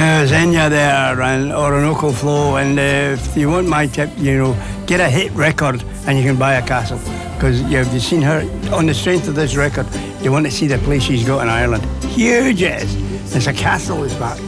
Xenia there and Orinoco Flow, and if you want my tip, get a hit record and you can buy a castle, because you've seen her on the strength of this record. You want to see the place she's got in Ireland. Huge it is. It's a castle, it's back.